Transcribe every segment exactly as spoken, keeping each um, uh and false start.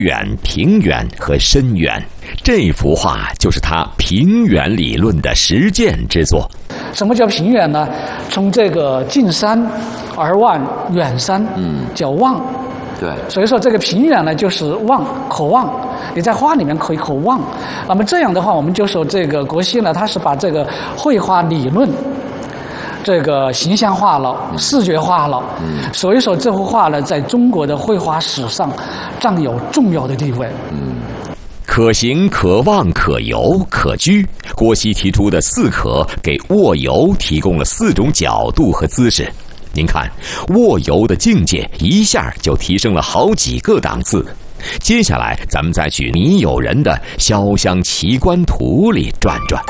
远、平远和深远。这幅画就是他平远理论的实践之作。 什么叫平远呢？从这个近山而望远山，嗯，叫望。 对， 所以说这个平远呢，就是望，可望。你在画里面可以可望。那么这样的话，我们就说这个国熙呢，他是把这个绘画理论，这个形象化了，视觉化了。嗯，所以说这幅画呢，在中国的绘画史上占有重要的地位。 嗯。可行、可望、可游、可居，郭熙提出的四可给卧游提供了四种角度和姿势。您看，卧游的境界一下就提升了好几个档次。接下来，咱们再去米友人的《潇湘奇观图》里转转。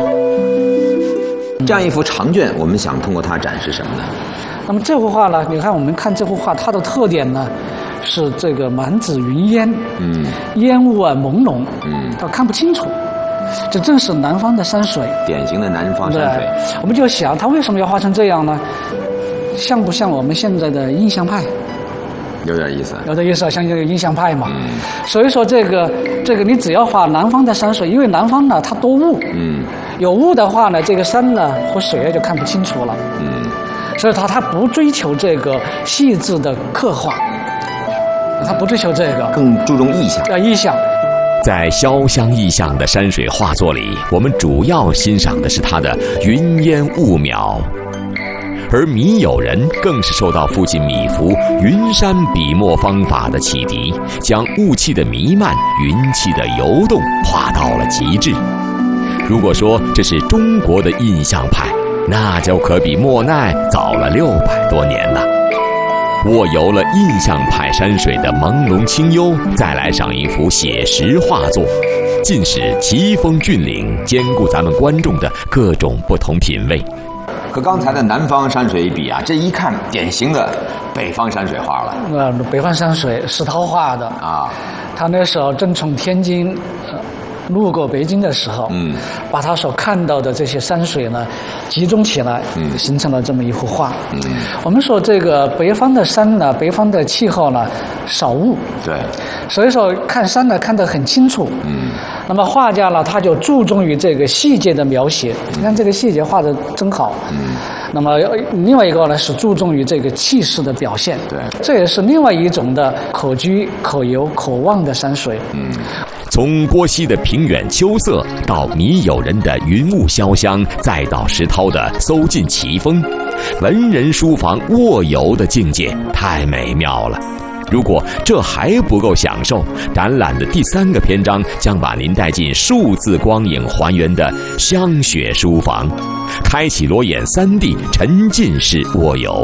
这样一幅长卷，我们想通过它展示什么呢？ 那么这幅画呢？你看，我们看这幅画，它的特点呢？是这个满纸云烟，嗯，烟雾啊朦胧，嗯，它看不清楚。这正是南方的山水， 典型的南方山水。 我们就想，它为什么要画成这样呢？像不像我们现在的印象派？ 有点意思， 有点意思，像这个印象派嘛。嗯，所以说这个这个，你只要画南方的山水，因为南方呢它多雾，嗯，有雾的话呢，这个山呢和水就看不清楚了，嗯，所以它它不追求这个细致的刻画。他不追求这个， 更注重意象。 要意象。 在潇湘意象的山水画作里，我们主要欣赏的是他的云烟雾渺，而米友人更是受到父亲米芾云山笔墨方法的启迪，将雾气的弥漫、云气的游动画到了极致。如果说这是中国的印象派，那就可比莫奈早了六百多年了。卧游了印象派山水的朦胧清幽，再来上一幅写实画作，尽是奇峰峻岭，兼顾咱们观众的各种不同品味。 和刚才的南方山水一比啊，这一看典型的北方山水画了。 呃，北方山水石涛画的啊，他那时候正从天津呃路过北京的时候，嗯，把他所看到的这些山水呢集中起来，嗯，形成了这么一幅画。嗯，我们说这个北方的山呢，北方的气候呢少雾， 对， 所以说看山呢看得很清楚。嗯，那么画家呢他就注重于这个细节的描写，你看这个细节画得真好。嗯，那么另外一个呢是注重于这个气势的表现。 对， 这也是另外一种的可居、可游、可望的山水。 嗯。从郭熙的平远秋色，到米友人的云雾潇湘，再到石涛的搜尽奇峰，文人书房卧游的境界太美妙了。如果这还不够享受，展览的第三个篇章将把您带进数字光影还原的香雪书房，开启裸眼 三 D 沉浸式卧游。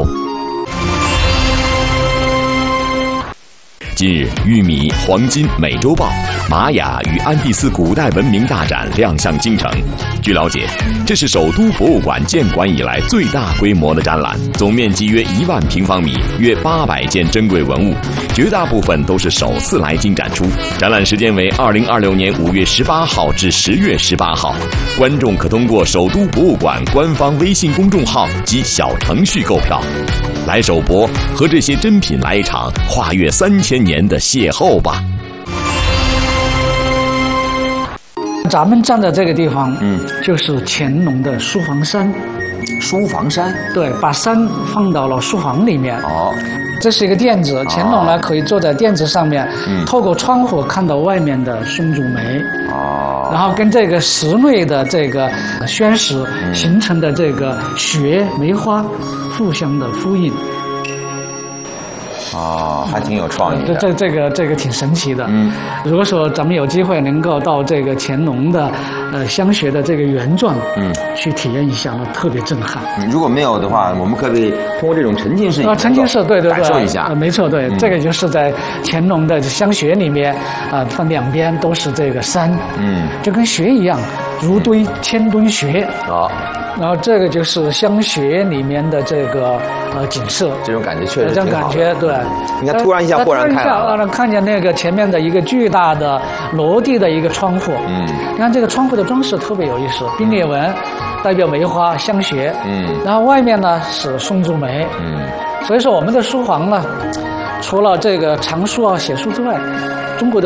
近日，玉米、黄金、美洲豹、玛雅与安第斯古代文明大展亮相京城。据了解，这是首都博物馆建馆以来最大规模的展览，总面积约一万平方米，约八百件珍贵文物，绝大部分都是首次来京展出。展览时间为二零二六年五月十八号至十月十八号，观众可通过首都博物馆官方微信公众号及小程序购票。来首博，和这些珍品来一场跨越三千年的邂逅吧。 咱们站的这个地方，嗯，就是乾隆的书房山。 书房山， 对，把山放到了书房里面。 哦， 这是一个垫子，乾隆呢可以坐在垫子上面，嗯，透过窗户看到外面的松竹梅。哦，然后跟这个室内的这个宣石形成的这个雪梅花互相的呼应。 哦，还挺有创意的。 这这这个这个挺神奇的。嗯，如果说咱们有机会能够到这个乾隆的呃香学的这个原状，嗯，去体验一下，那特别震撼。 嗯，如果没有的话，我们可不可以通过这种沉浸式啊，沉浸式，对对对， 感受一下。 呃，没错，对，嗯，这个就是在乾隆的香学里面，啊，它两边都是这个山，嗯，就跟雪一样，如堆千吨雪。啊。然后这个就是香学里面的这个呃景色， 这种感觉确实挺好的。 这种感觉对， 你看突然一下豁然开朗了， 让看见那个前面的一个巨大的落地的一个窗户，嗯，你看这个窗户的装饰特别有意思，冰裂纹代表梅花香学，嗯，然后外面呢是松竹梅，嗯，所以说我们的书房呢，除了这个藏书啊写书之外， 中国的